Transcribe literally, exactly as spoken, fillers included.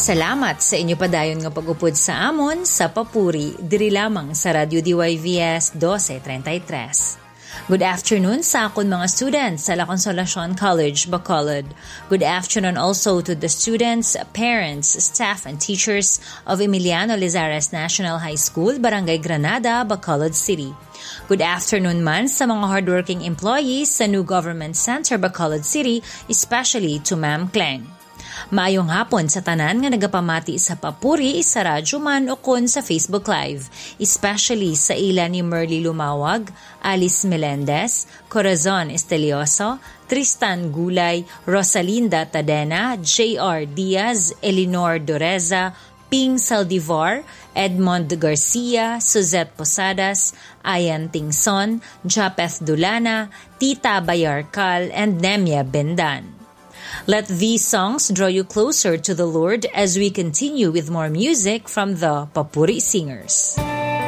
Salamat sa inyo padayon nga pag-upod sa amon sa papuri diri lamang sa Radio D Y V S twelve thirty-three. Good afternoon sa akon mga students sa La Consolacion College, Bacolod. Good afternoon also to the students, parents, staff, and teachers of Emiliano Lizares National High School, Barangay Granada, Bacolod City. Good afternoon man sa mga hardworking employees sa New Government Center, Bacolod City, especially to Ma'am Kleng. Maayong hapon sa tanan nga nagapamati sa papuri sa radyo man o kon sa Facebook Live, especially sa ila ni Merly Lumawag, Alice Melendez, Corazon Estelioso, Tristan Gulay, Rosalinda Tadena, J R Diaz, Elinor Doreza, Ping Saldivar, Edmond Garcia, Suzette Posadas, Ayan Tingson, Japeth Dulana, Tita Bayarkal, and Nemia Bendan. Let these songs draw you closer to the Lord as we continue with more music from the Papuri Singers.